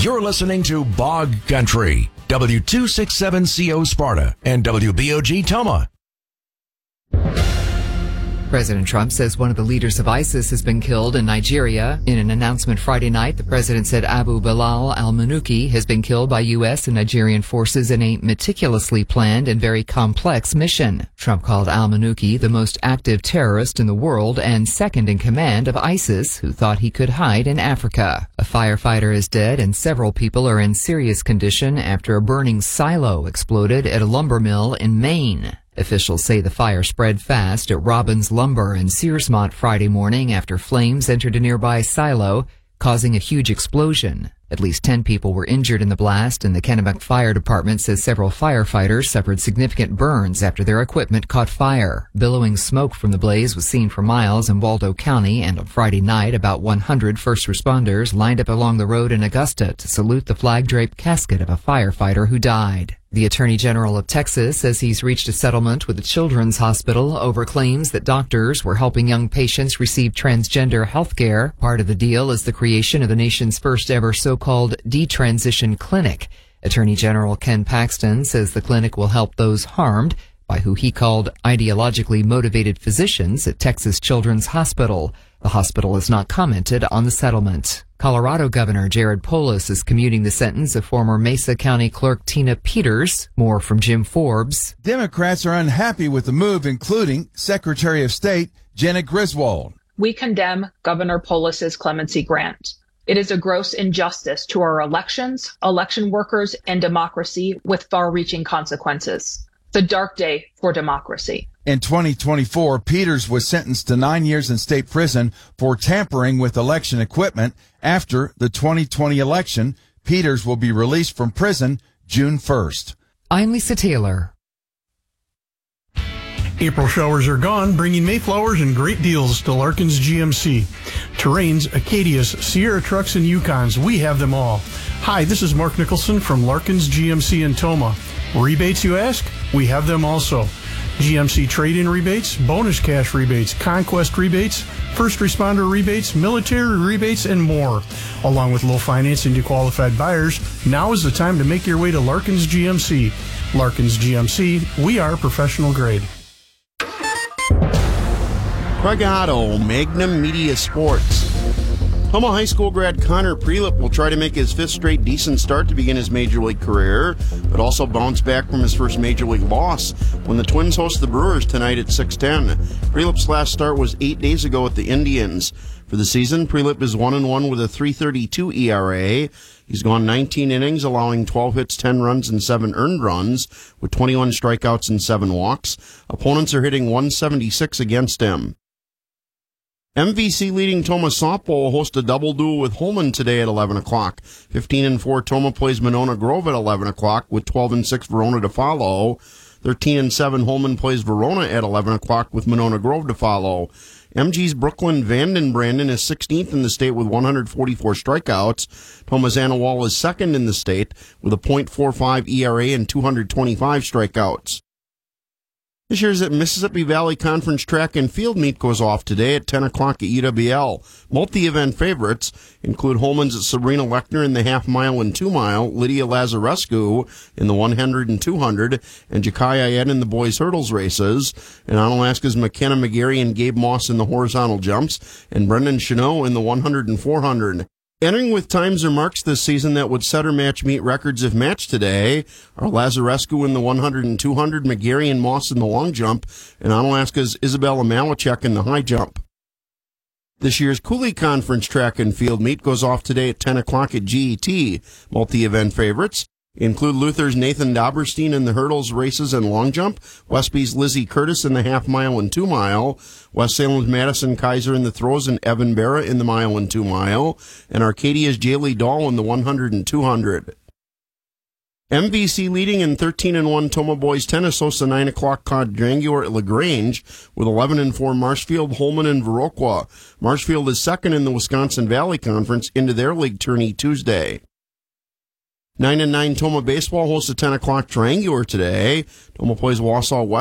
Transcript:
You're listening to Bog Country, W267CO Sparta and WBOG Toma. President Trump says one of the leaders of ISIS has been killed in Nigeria. In an announcement Friday night, the president said Abu Bilal al-Manuki has been killed by U.S. and Nigerian forces in a meticulously planned and very complex mission. Trump called al-Manuki the most active terrorist in the world and second in command of ISIS, who thought he could hide in Africa. A firefighter is dead and several people are in serious condition after a burning silo exploded at a lumber mill in Maine. Officials say the fire spread fast at Robbins Lumber in Searsmont Friday morning after flames entered a nearby silo, causing a huge explosion. At least 10 people were injured in the blast, and the Kennebec Fire Department says several firefighters suffered significant burns after their equipment caught fire. Billowing smoke from the blaze was seen for miles in Waldo County, and on Friday night, about 100 first responders lined up along the road in Augusta to salute the flag-draped casket of a firefighter who died. The Attorney General of Texas says he's reached a settlement with the Children's Hospital over claims that doctors were helping young patients receive transgender health care. Part of the deal is the creation of the nation's first ever so-called detransition clinic. Attorney General Ken Paxton says the clinic will help those harmed by who he called ideologically motivated physicians at Texas Children's Hospital. The hospital has not commented on the settlement. Colorado Governor Jared Polis is commuting the sentence of former Mesa County Clerk Tina Peters. More from Jim Forbes. Democrats are unhappy with the move, including Secretary of State Jenna Griswold. We condemn Governor Polis's clemency grant. It is a gross injustice to our elections, election workers, and democracy with far-reaching consequences. It's a dark day for democracy. In 2024, Peters was sentenced to 9 years in state prison for tampering with election equipment. After the 2020 election, Peters will be released from prison June 1st. I'm Lisa Taylor. April showers are gone, bringing Mayflowers and great deals to Larkin's GMC. Terrains, Acadias, Sierra trucks, and Yukons, we have them all. Hi, this is Mark Nicholson from Larkin's GMC in Toma. Rebates, you ask? We have them also. GMC trade-in rebates, bonus cash rebates, conquest rebates, first responder rebates, military rebates, and more. Along with low financing to qualified buyers, now is the time to make your way to Larkin's GMC. Larkin's GMC, we are professional grade. Craig Otto, Magnum Media Sports. Toma High School grad Connor Prelip will try to make his fifth straight decent start to begin his Major League career, but also bounce back from his first Major League loss when the Twins host the Brewers tonight at 6:10. Prelip's last start was 8 days ago at the Indians. For the season, Prelip is 1-1 with a .332 ERA. He's gone 19 innings, allowing 12 hits, 10 runs, and 7 earned runs, with 21 strikeouts and 7 walks. Opponents are hitting .176 against him. MVC leading Toma softball will host a double duel with Holman today at 11 o'clock. 15-4 Toma plays Monona Grove at 11 o'clock, with 12-6 Verona to follow. 13-7 Holman plays Verona at 11 o'clock, with Monona Grove to follow. MG's Brooklyn Vanden Brandon is 16th in the state with 144 strikeouts. Toma's Anna Wall is second in the state with a .45 ERA and 225 strikeouts. This year's at Mississippi Valley Conference Track and Field Meet goes off today at 10 o'clock at UWL. Multi-event favorites include Holman's Sabrina Lechner in the half-mile and 2-mile, Lydia Lazarescu in the 100 and 200, and Jakai Ayed in the boys' hurdles races, and Onalaska's McKenna McGarry and Gabe Moss in the horizontal jumps, and Brendan Chenot in the 100 and 400. Entering with times or marks this season that would set or match meet records if matched today are Lazarescu in the 100 and 200, McGarry and Moss in the long jump, and Onalaska's Isabella Malachek in the high jump. This year's Cooley Conference Track and Field Meet goes off today at 10 o'clock at GET. Multi-event favorites include Luther's Nathan Doberstein in the hurdles, races, and long jump, Westby's Lizzie Curtis in the half-mile and 2-mile, West Salem's Madison Kaiser in the throws, and Evan Barra in the mile and 2-mile, and Arcadia's Jaylee Dahl in the 100 and 200. MVC leading in 13-1 Toma boys tennis hosts a 9 o'clock quadrangular at LaGrange with 11-4 Marshfield, Holman, and Viroqua. Marshfield is second in the Wisconsin Valley Conference into their league tourney Tuesday. 9-9 Toma baseball hosts a 10 o'clock triangular today. Toma plays Wausau West